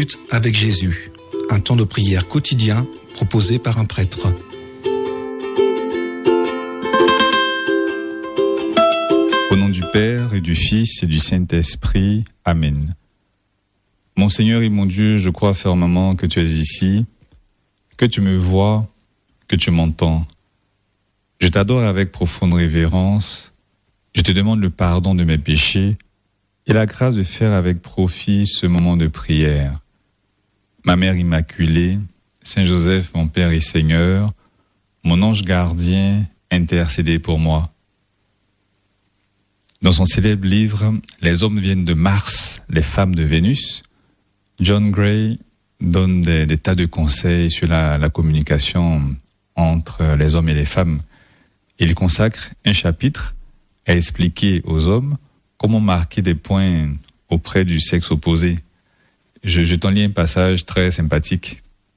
minutes avec Jésus, un temps de prière quotidien proposé par un prêtre. Au nom du Père et du Fils et du Saint-Esprit. Amen. Mon Seigneur et mon Dieu, je crois fermement que tu es ici, que tu me vois, que tu m'entends. Je t'adore avec profonde révérence. Je te demande le pardon de mes péchés et la grâce de faire avec profit ce moment de prière. Ma Mère Immaculée, Saint Joseph, mon Père et Seigneur, mon ange gardien, intercédez pour moi. Dans son célèbre livre « Les hommes viennent de Mars, les femmes de Vénus », John Gray donne des tas de conseils sur la communication entre les hommes et les femmes. Il consacre un chapitre à expliquer aux hommes comment marquer des points auprès du sexe opposé. Je t'en lis un passage très sympathique.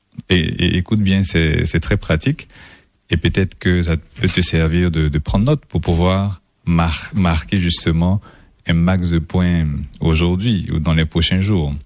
Et écoute bien, c'est très pratique. Et peut-être que ça peut te servir de prendre note pour pouvoir marquer justement un max de points aujourd'hui ou dans les prochains jours.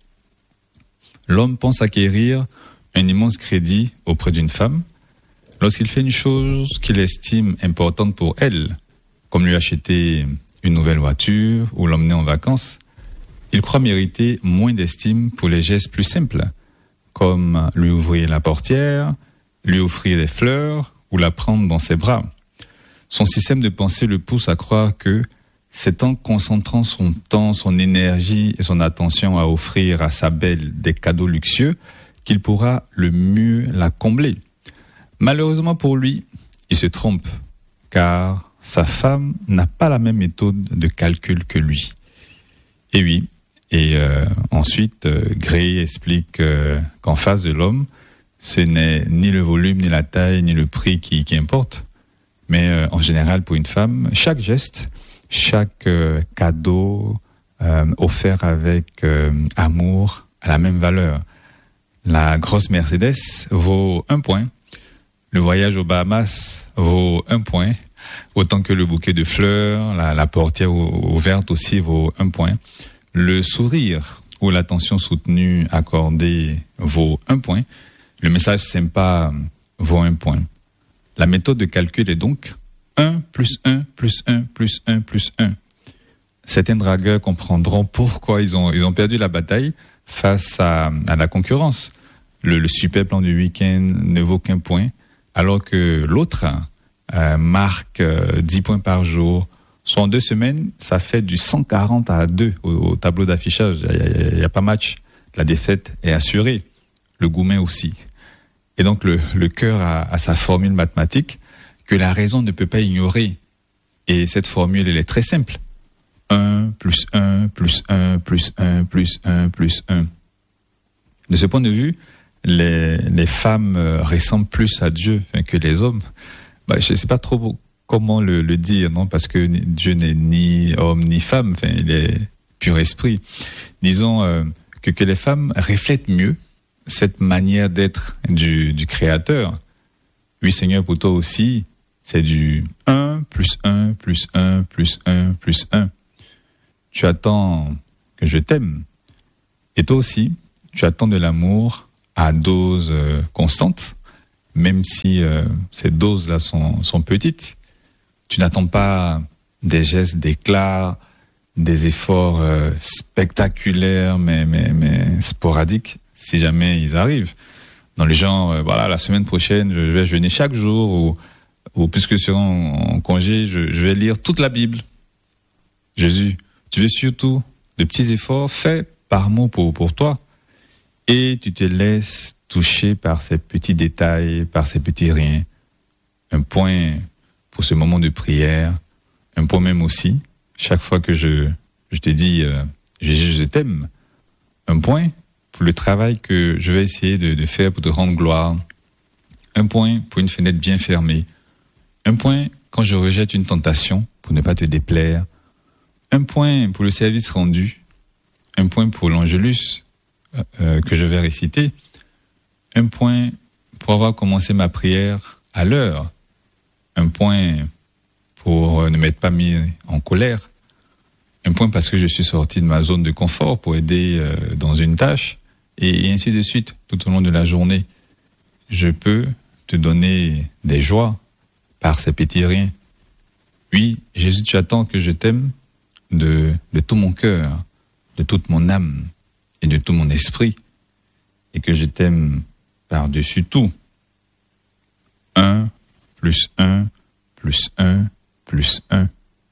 L'homme pense acquérir un immense crédit auprès d'une femme lorsqu'il fait une chose qu'il estime importante pour elle, comme lui acheter une nouvelle voiture ou l'emmener en vacances. Il croit mériter moins d'estime pour les gestes plus simples, comme lui ouvrir la portière, lui offrir des fleurs ou la prendre dans ses bras. Son système de pensée le pousse à croire que c'est en concentrant son temps, son énergie et son attention à offrir à sa belle des cadeaux luxueux qu'il pourra le mieux la combler. Malheureusement pour lui, il se trompe, car sa femme n'a pas la même méthode de calcul que lui. Et oui, ensuite, Gray explique qu'en face de l'homme, ce n'est ni le volume, ni la taille, ni le prix qui importe. Mais en général, pour une femme, chaque geste, chaque cadeau offert avec amour a la même valeur. La grosse Mercedes vaut 1 point. Le voyage aux Bahamas vaut 1 point. Autant que le bouquet de fleurs, la portière ouverte aussi vaut 1 point. Le sourire ou l'attention soutenue accordée vaut 1 point. Le message sympa vaut 1 point. La méthode de calcul est donc 1 plus 1 plus 1 plus 1 plus 1. Certains dragueurs comprendront pourquoi ils ont perdu la bataille face à la concurrence. Le super plan du week-end ne vaut qu'1 point, alors que l'autre marque 10 points par jour. Soit en 2 semaines, ça fait du 140-2 au tableau d'affichage. Il n'y a pas match. La défaite est assurée. Le gourmet aussi. Et donc le cœur a sa formule mathématique que la raison ne peut pas ignorer. Et cette formule, elle est très simple. 1 plus 1 plus 1 plus 1 plus 1 plus 1. De ce point de vue, les femmes ressemblent plus à Dieu que les hommes. Je ne sais pas trop comment le dire, non, parce que Dieu n'est ni homme ni femme, il est pur esprit. Disons que les femmes reflètent mieux cette manière d'être du Créateur. Oui, Seigneur, pour toi aussi, c'est du 1 plus 1 plus 1 plus 1 plus 1. Tu attends que je t'aime. Et toi aussi, tu attends de l'amour à dose constante, même si ces doses-là sont petites. Tu n'attends pas des gestes d'éclat, des efforts spectaculaires, mais sporadiques, si jamais ils arrivent. Dans les gens, la semaine prochaine, je vais jeûner chaque jour, ou puisque je serai en congé, je vais lire toute la Bible. Jésus, tu veux surtout de petits efforts faits par amour pour toi. Et tu te laisses toucher par ces petits détails, par ces petits riens. 1 point pour ce moment de prière, 1 point même aussi, chaque fois que je te dis Jésus, je t'aime. 1 point pour le travail que je vais essayer de faire pour te rendre gloire. 1 point pour une fenêtre bien fermée. 1 point quand je rejette une tentation pour ne pas te déplaire. 1 point pour le service rendu. 1 point pour l'Angélus que je vais réciter. 1 point pour avoir commencé ma prière à l'heure. 1 point pour ne m'être pas mis en colère. 1 point parce que je suis sorti de ma zone de confort pour aider dans une tâche. et ainsi de suite, tout au long de la journée. Je peux te donner des joies par ces petits riens. Oui, Jésus, tu attends que je t'aime de tout mon cœur, de toute mon âme et de tout mon esprit, et que je t'aime par-dessus tout. 1 plus 1 plus 1 plus 1.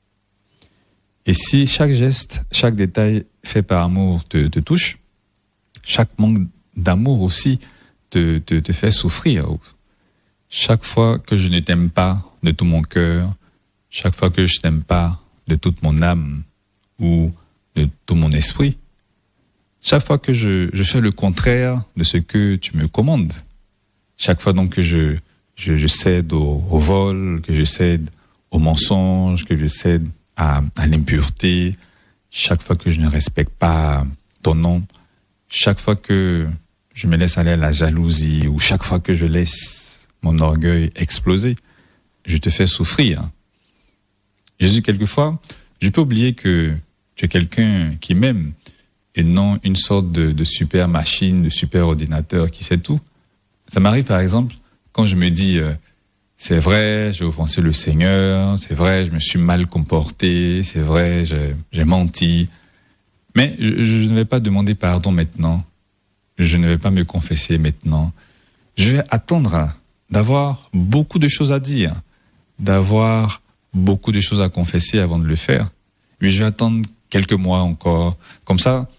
Et si chaque geste, chaque détail fait par amour te touche, chaque manque d'amour aussi te fait souffrir. Chaque fois que je ne t'aime pas de tout mon cœur, chaque fois que je t'aime pas de toute mon âme ou de tout mon esprit, chaque fois que je fais le contraire de ce que tu me commandes, chaque fois donc que je cède au vol, que je cède au mensonge, que je cède à l'impureté, chaque fois que je ne respecte pas ton nom, chaque fois que je me laisse aller à la jalousie ou chaque fois que je laisse mon orgueil exploser, je te fais souffrir. Jésus, quelquefois, je peux oublier que tu es quelqu'un qui m'aime et non une sorte de super machine, de super ordinateur qui sait tout. Ça m'arrive par exemple quand je me dis c'est vrai, j'ai offensé le Seigneur, c'est vrai, je me suis mal comporté, c'est vrai, j'ai menti. Mais je ne vais pas demander pardon maintenant. Je ne vais pas me confesser maintenant. Je vais attendre d'avoir beaucoup de choses à dire, d'avoir beaucoup de choses à confesser avant de le faire. Puis je vais attendre quelques mois encore. Comme ça,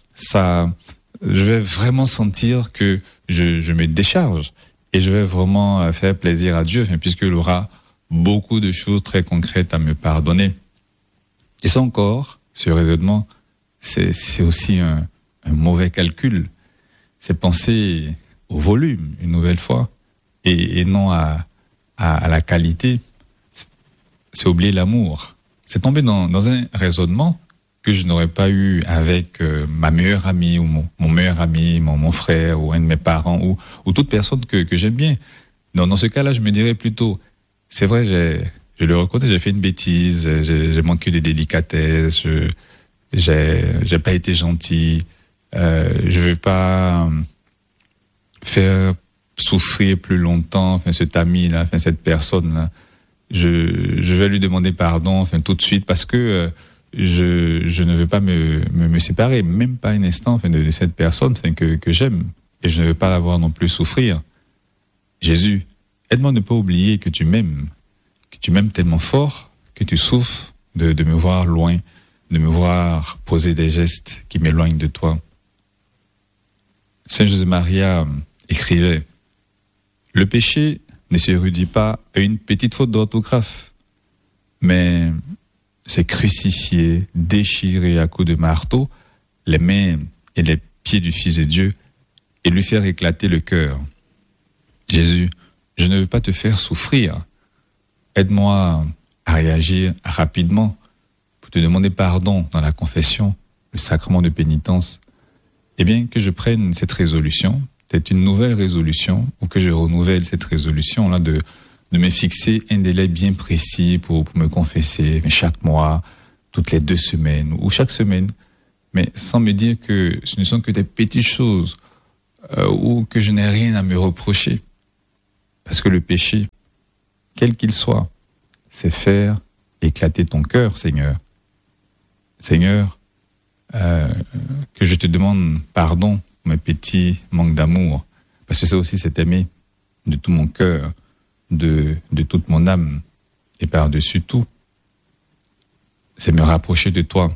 je vais vraiment sentir que je me décharge. Et je vais vraiment faire plaisir à Dieu, puisqu'il aura beaucoup de choses très concrètes à me pardonner. Et ça encore, ce raisonnement, c'est aussi un mauvais calcul. C'est penser au volume, une nouvelle fois, et non à la qualité. C'est oublier l'amour. C'est tomber dans un raisonnement que je n'aurais pas eu avec ma meilleure amie ou mon meilleur ami, mon frère ou un de mes parents ou toute personne que j'aime bien. Dans ce cas-là, je me dirais plutôt, c'est vrai, je le reconnais, j'ai fait une bêtise, j'ai manqué de délicatesse, j'ai pas été gentil, je vais pas faire souffrir plus longtemps, cet ami-là, cette personne-là. Je vais lui demander pardon, tout de suite, parce que je ne veux pas me séparer, même pas un instant, de cette personne, que j'aime, et je ne veux pas la voir non plus souffrir. Jésus, aide-moi à ne pas oublier que tu m'aimes tellement fort que tu souffres de me voir loin, de me voir poser des gestes qui m'éloignent de toi. Saint José Maria écrivait: le péché ne se réduit pas à une petite faute d'orthographe, mais c'est crucifier, déchirer à coups de marteau les mains et les pieds du Fils de Dieu et lui faire éclater le cœur. Jésus, je ne veux pas te faire souffrir. Aide-moi à réagir rapidement pour te demander pardon dans la confession, le sacrement de pénitence. Eh bien, que je prenne cette résolution, peut-être une nouvelle résolution, ou que je renouvelle cette résolution-là de me fixer un délai bien précis pour me confesser, mais chaque mois, toutes les 2 semaines, ou chaque semaine, mais sans me dire que ce ne sont que des petites choses, ou que je n'ai rien à me reprocher. Parce que le péché, quel qu'il soit, c'est faire éclater ton cœur, Seigneur. Seigneur, que je te demande pardon pour mes petits manques d'amour, parce que ça aussi c'est aimer de tout mon cœur, de toute mon âme, et par-dessus tout, c'est me rapprocher de toi.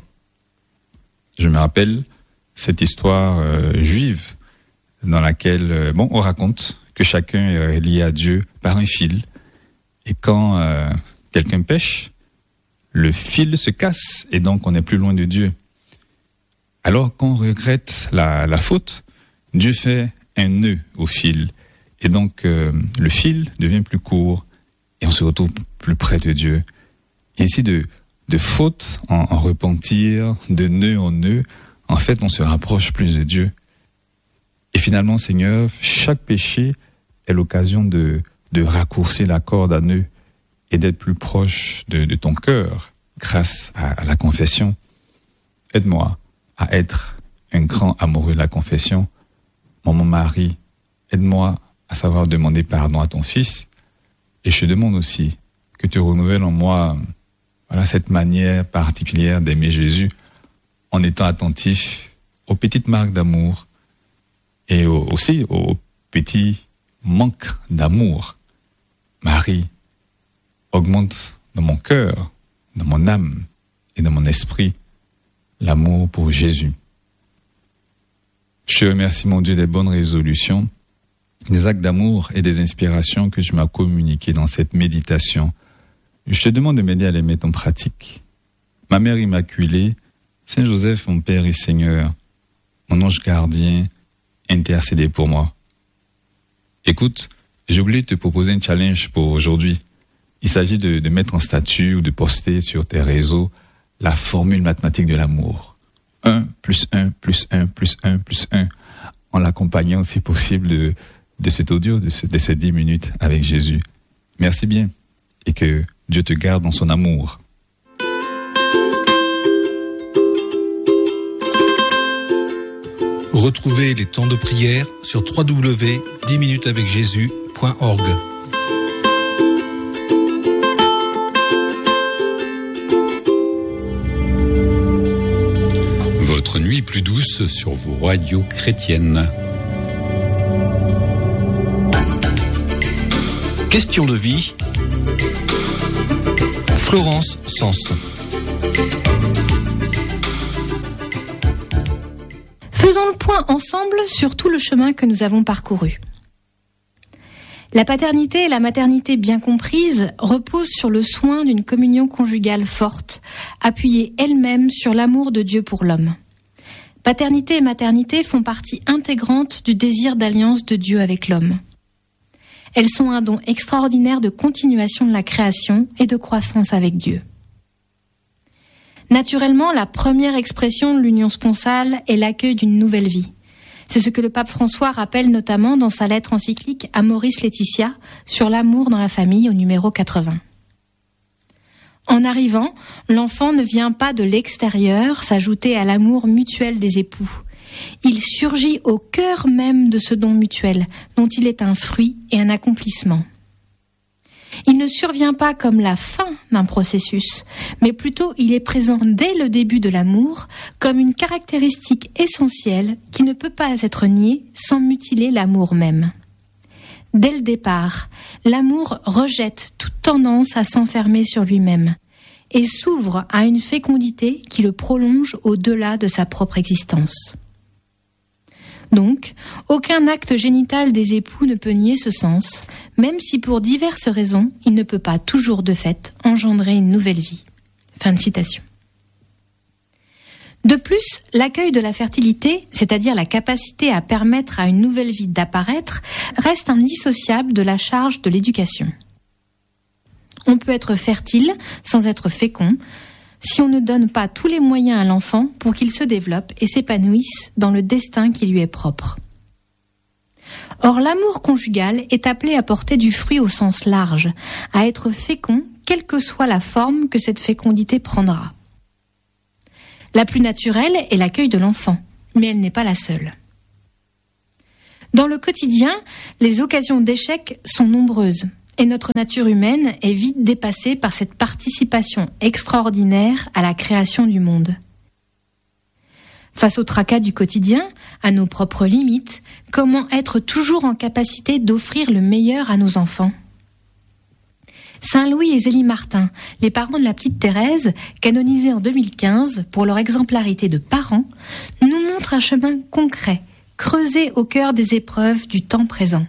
Je me rappelle cette histoire juive dans laquelle, on raconte que chacun est lié à Dieu par un fil, et quand quelqu'un pêche, le fil se casse, et donc on est plus loin de Dieu. Alors quand on regrette la faute, Dieu fait un nœud au fil, et donc le fil devient plus court, et on se retrouve plus près de Dieu. Et ainsi de faute en repentir, de nœud en nœud, en fait on se rapproche plus de Dieu. Et finalement, Seigneur, chaque péché est l'occasion de raccourcir la corde à nœud et d'être plus proche de ton cœur grâce à la confession. Aide-moi à être un grand amoureux de la confession Maman Marie, aide-moi à savoir demander pardon à ton Fils. Et je te demande aussi que tu renouvelles en moi cette manière particulière d'aimer Jésus en étant attentif aux petites marques d'amour et aussi aux petits manques d'amour. Marie, augmente dans mon cœur, dans mon âme et dans mon esprit l'amour pour Jésus. Je te remercie, mon Dieu, des bonnes résolutions, des actes d'amour et des inspirations que tu m'as communiquées dans cette méditation. Je te demande de m'aider à les mettre en pratique. Ma Mère Immaculée, Saint Joseph, mon Père et Seigneur, mon ange gardien, intercédez pour moi. Écoute, j'ai oublié de te proposer un challenge pour aujourd'hui. Il s'agit de mettre en statut ou de poster sur tes réseaux la formule mathématique de l'amour. 1 + 1 + 1 + 1 + 1, en l'accompagnant, si possible, de cet audio, de ces 10 minutes avec Jésus. Merci bien et que Dieu te garde dans son amour. Retrouvez les temps de prière sur www.10minutesavecjésus.org. Votre nuit plus douce sur vos radios chrétiennes. Question de vie. Florence Sens. Faisons le point ensemble sur tout le chemin que nous avons parcouru. La paternité et la maternité bien comprises reposent sur le soin d'une communion conjugale forte, appuyée elle-même sur l'amour de Dieu pour l'homme. Paternité et maternité font partie intégrante du désir d'alliance de Dieu avec l'homme. Elles sont un don extraordinaire de continuation de la création et de croissance avec Dieu. Naturellement, la première expression de l'union sponsale est l'accueil d'une nouvelle vie. C'est ce que le pape François rappelle notamment dans sa lettre encyclique Amoris Laetitia sur l'amour dans la famille au numéro 80. En arrivant, l'enfant ne vient pas de l'extérieur s'ajouter à l'amour mutuel des époux. Il surgit au cœur même de ce don mutuel, dont il est un fruit et un accomplissement. Il ne survient pas comme la fin d'un processus, mais plutôt il est présent dès le début de l'amour comme une caractéristique essentielle qui ne peut pas être niée sans mutiler l'amour même. Dès le départ, l'amour rejette toute tendance à s'enfermer sur lui-même et s'ouvre à une fécondité qui le prolonge au-delà de sa propre existence. Donc, aucun acte génital des époux ne peut nier ce sens, même si pour diverses raisons, il ne peut pas toujours de fait engendrer une nouvelle vie. Fin de citation. De plus, l'accueil de la fertilité, c'est-à-dire la capacité à permettre à une nouvelle vie d'apparaître, reste indissociable de la charge de l'éducation. On peut être fertile sans être fécond, si on ne donne pas tous les moyens à l'enfant pour qu'il se développe et s'épanouisse dans le destin qui lui est propre. Or, l'amour conjugal est appelé à porter du fruit au sens large, à être fécond, quelle que soit la forme que cette fécondité prendra. La plus naturelle est l'accueil de l'enfant, mais elle n'est pas la seule. Dans le quotidien, les occasions d'échec sont nombreuses, et notre nature humaine est vite dépassée par cette participation extraordinaire à la création du monde. Face au tracas du quotidien, à nos propres limites, comment être toujours en capacité d'offrir le meilleur à nos enfants ? Saint Louis et Zélie Martin, les parents de la petite Thérèse, canonisés en 2015 pour leur exemplarité de parents, nous montrent un chemin concret, creusé au cœur des épreuves du temps présent.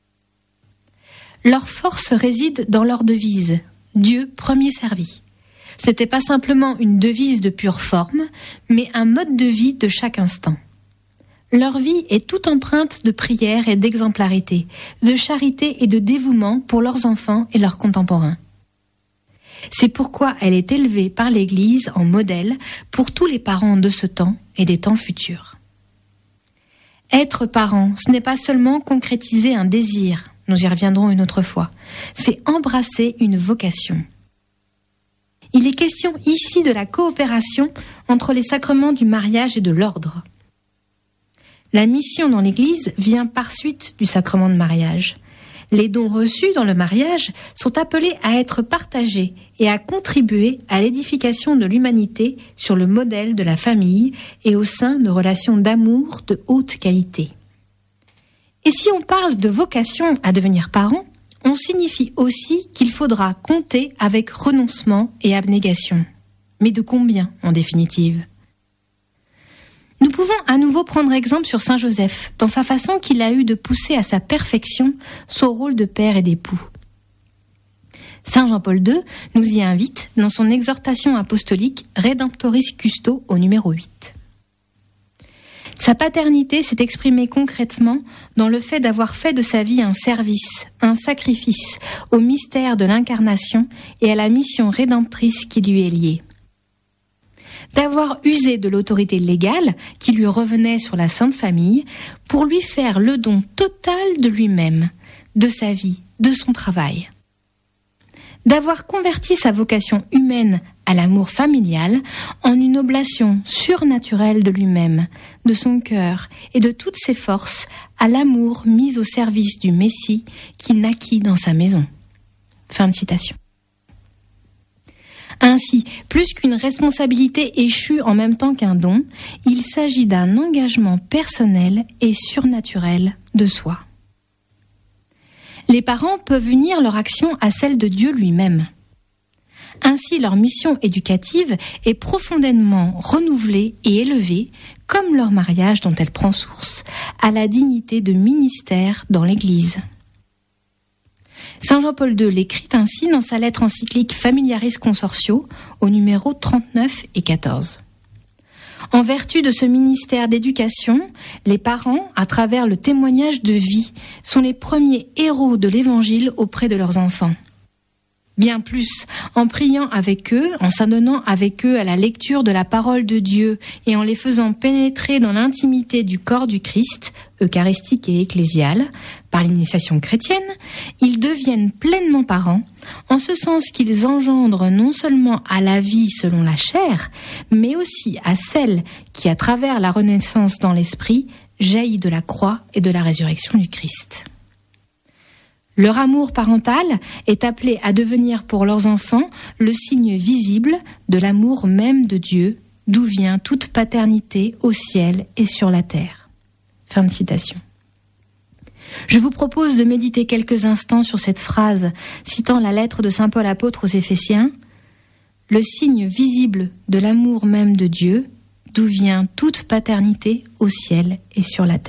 Leur force réside dans leur devise « Dieu premier servi ». Ce n'était pas simplement une devise de pure forme, mais un mode de vie de chaque instant. Leur vie est toute empreinte de prière et d'exemplarité, de charité et de dévouement pour leurs enfants et leurs contemporains. C'est pourquoi elle est élevée par l'Église en modèle pour tous les parents de ce temps et des temps futurs. Être parent, ce n'est pas seulement concrétiser un désir, nous y reviendrons une autre fois, c'est embrasser une vocation. Il est question ici de la coopération entre les sacrements du mariage et de l'ordre. La mission dans l'Église vient par suite du sacrement de mariage. Les dons reçus dans le mariage sont appelés à être partagés et à contribuer à l'édification de l'humanité sur le modèle de la famille et au sein de relations d'amour de haute qualité. Et si on parle de vocation à devenir parent, on signifie aussi qu'il faudra compter avec renoncement et abnégation. Mais de combien, en définitive ? Nous pouvons à nouveau prendre exemple sur Saint Joseph, dans sa façon qu'il a eu de pousser à sa perfection son rôle de père et d'époux. Saint Jean-Paul II nous y invite dans son exhortation apostolique Redemptoris Custo au numéro 8. Sa paternité s'est exprimée concrètement dans le fait d'avoir fait de sa vie un service, un sacrifice au mystère de l'incarnation et à la mission rédemptrice qui lui est liée. D'avoir usé de l'autorité légale qui lui revenait sur la Sainte Famille pour lui faire le don total de lui-même, de sa vie, de son travail. D'avoir converti sa vocation humaine à l'amour familial en une oblation surnaturelle de lui-même, de son cœur et de toutes ses forces à l'amour mis au service du Messie qui naquit dans sa maison. Fin de citation. Ainsi, plus qu'une responsabilité échue en même temps qu'un don, il s'agit d'un engagement personnel et surnaturel de soi. Les parents peuvent unir leur action à celle de Dieu lui-même. Ainsi, leur mission éducative est profondément renouvelée et élevée, comme leur mariage dont elle prend source, à la dignité de ministère dans l'Église. Saint Jean-Paul II l'écrit ainsi dans sa lettre encyclique Familiaris Consortio au numéro 39 et 14. En vertu de ce ministère d'éducation, les parents, à travers le témoignage de vie, sont les premiers héros de l'Évangile auprès de leurs enfants. Bien plus, en priant avec eux, en s'adonnant avec eux à la lecture de la parole de Dieu et en les faisant pénétrer dans l'intimité du corps du Christ, eucharistique et ecclésial, par l'initiation chrétienne, ils deviennent pleinement parents, en ce sens qu'ils engendrent non seulement à la vie selon la chair, mais aussi à celle qui, à travers la renaissance dans l'esprit, jaillit de la croix et de la résurrection du Christ. Leur amour parental est appelé à devenir pour leurs enfants le signe visible de l'amour même de Dieu, d'où vient toute paternité au ciel et sur la terre. Fin de citation. Je vous propose de méditer quelques instants sur cette phrase, citant la lettre de saint Paul apôtre aux Éphésiens, « Le signe visible de l'amour même de Dieu, d'où vient toute paternité au ciel et sur la terre. »